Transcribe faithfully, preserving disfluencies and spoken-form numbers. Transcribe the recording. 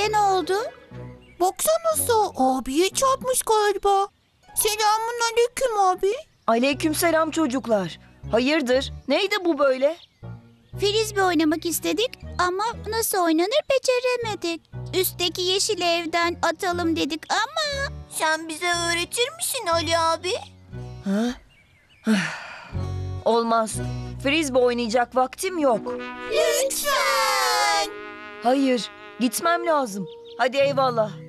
Ali'ye ne oldu? Baksanıza abiye çarpmış galiba. Selamun aleyküm abi. Aleykümselam çocuklar. Hayırdır? Neydi bu böyle? Frisbee oynamak istedik ama nasıl oynanır beceremedik. Üstteki yeşil evden atalım dedik ama... Sen bize öğretir misin Ali abi? Ha? Olmaz. Frisbee oynayacak vaktim yok. Lütfen. Hayır, gitmem lazım. Hadi eyvallah.